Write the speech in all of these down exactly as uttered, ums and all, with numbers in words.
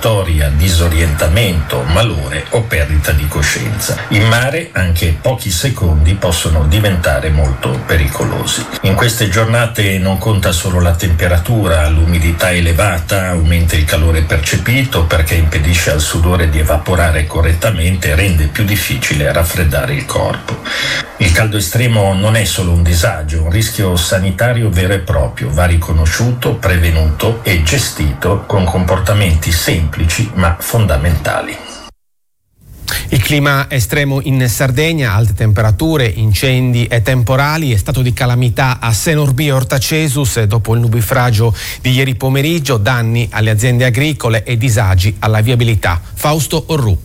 storia, disorientamento, malore o perdita di coscienza. In mare anche pochi secondi possono diventare molto pericolosi. In queste giornate non conta solo la temperatura, l'umidità elevata aumenta il calore percepito perché impedisce al sudore di evaporare correttamente e rende più difficile raffreddare il corpo. Il caldo estremo non è solo un disagio, un rischio sanitario vero e proprio, va riconosciuto, prevenuto e gestito con comportamenti semplici ma fondamentali. Il clima estremo in Sardegna, alte temperature, incendi e temporali, è stato di calamità a Senorbi e Ortacesus dopo il nubifragio di ieri pomeriggio, danni alle aziende agricole e disagi alla viabilità. Fausto Orru.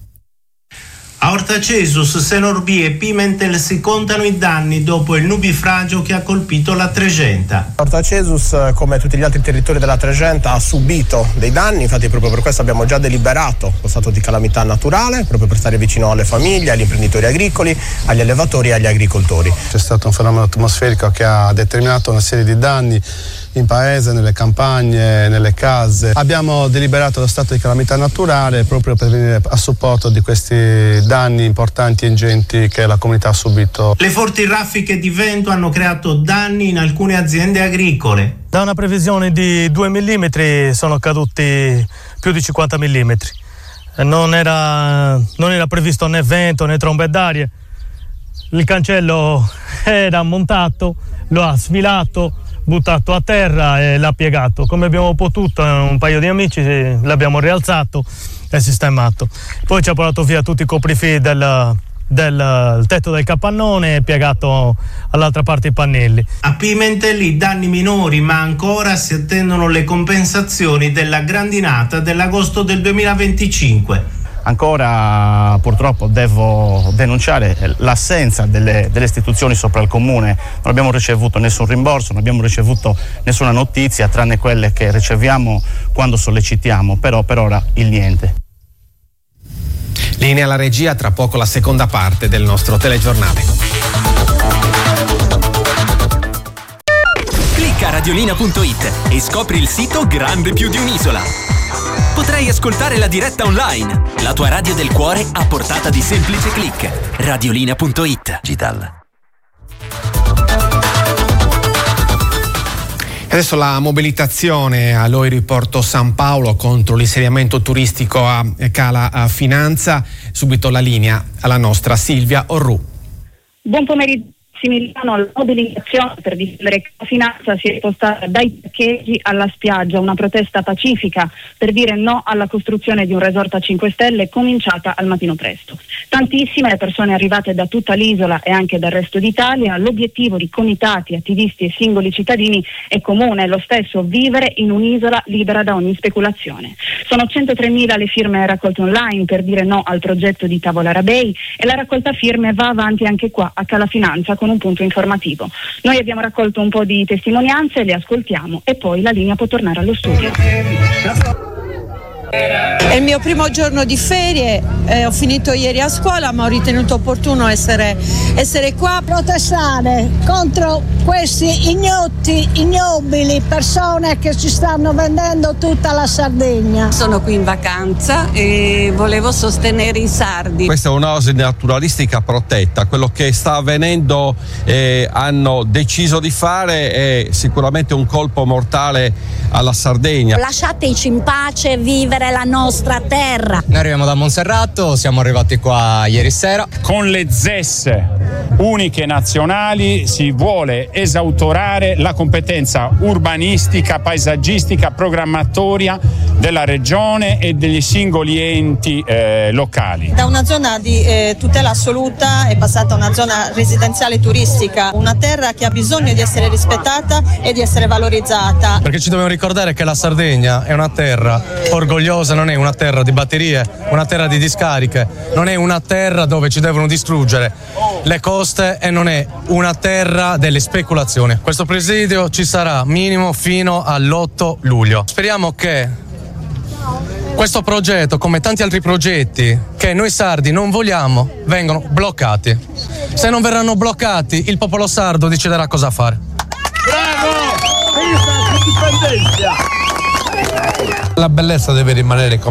A Ortacesus, Senorbi e Pimentel si contano i danni dopo il nubifragio che ha colpito la Tregenta. Ortacesus, come tutti gli altri territori della Tregenta, ha subito dei danni, infatti proprio per questo abbiamo già deliberato lo stato di calamità naturale, proprio per stare vicino alle famiglie, agli imprenditori agricoli, agli allevatori e agli agricoltori. C'è stato un fenomeno atmosferico che ha determinato una serie di danni in paese, nelle campagne, nelle case. Abbiamo deliberato lo stato di calamità naturale proprio per venire a supporto di questi danni importanti e ingenti che la comunità ha subito. Le forti raffiche di vento hanno creato danni in alcune aziende agricole. Da una previsione di due millimetri sono caduti più di cinquanta millimetri. Non era, non era previsto né vento né trombe d'aria. Il cancello era montato, lo ha sfilato, buttato a terra e l'ha piegato. Come abbiamo potuto, un paio di amici l'abbiamo rialzato e sistemato. Poi ci ha portato via tutti i coprifili del, del tetto del capannone e piegato all'altra parte i pannelli. A Pimentel i danni minori, ma ancora si attendono le compensazioni della grandinata dell'agosto del duemilaventicinque. Ancora purtroppo devo denunciare l'assenza delle, delle istituzioni sopra il comune. Non abbiamo ricevuto nessun rimborso, non abbiamo ricevuto nessuna notizia tranne quelle che riceviamo quando sollecitiamo, però per ora il niente. Linea alla regia, tra poco la seconda parte del nostro telegiornale. Clicca radiolina punto it e scopri il sito grande più di un'isola. Potrai ascoltare la diretta online, la tua radio del cuore a portata di semplice click. radiolina punto it Digital. Adesso la mobilitazione all'aeroporto San Paolo contro l'insediamento turistico a Cala Finanza. Subito la linea alla nostra Silvia Orru. Buon pomeriggio. Milano, la mobilitazione per difendere Cala Finanza si è spostata dai parcheggi alla spiaggia, una protesta pacifica per dire no alla costruzione di un resort a cinque stelle cominciata al mattino presto. Tantissime le persone arrivate da tutta l'isola e anche dal resto d'Italia. L'obiettivo di comitati, attivisti e singoli cittadini è comune, lo stesso: vivere in un'isola libera da ogni speculazione. Sono centotremila le firme raccolte online per dire no al progetto di Tavola Rabei e la raccolta firme va avanti anche qua a Cala Finanza con un punto informativo. Noi abbiamo raccolto un po' di testimonianze, le ascoltiamo e poi la linea può tornare allo studio. È il mio primo giorno di ferie, eh, ho finito ieri a scuola, ma ho ritenuto opportuno essere, essere qua. Protestare contro questi ignotti, ignobili persone che ci stanno vendendo tutta la Sardegna. Sono qui in vacanza e volevo sostenere i sardi. Questa è un'oasi naturalistica protetta. Quello che sta avvenendo eh, hanno deciso di fare è sicuramente un colpo mortale alla Sardegna. Lasciateci in pace vivere la nostra terra. Noi arriviamo da Monserrato, siamo arrivati qua ieri sera. Con le Z E S uniche nazionali si vuole esautorare la competenza urbanistica, paesaggistica, programmatoria della regione e degli singoli enti eh, locali. Da una zona di eh, tutela assoluta è passata a una zona residenziale turistica, una terra che ha bisogno di essere rispettata e di essere valorizzata. Perché ci dobbiamo ricordare che la Sardegna è una terra orgogliosa, non è una terra di batterie, una terra di discariche, non è una terra dove ci devono distruggere le coste e non è una terra delle speculazioni. Questo presidio ci sarà minimo fino all'otto luglio. Speriamo che questo progetto, come tanti altri progetti che noi sardi non vogliamo, vengano bloccati. Se non verranno bloccati, il popolo sardo deciderà cosa fare. La bellezza deve rimanere